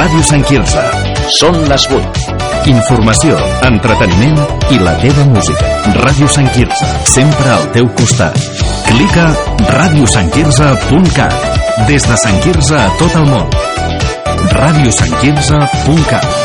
Ràdio Sant Quirze. Són les 8. Informació, entreteniment i la teva música. Ràdio Sant Quirze, sempre al teu costat. Clica radiosantquirze.cat. Des de Sant Quirze a tot el món. radiosantquirze.cat.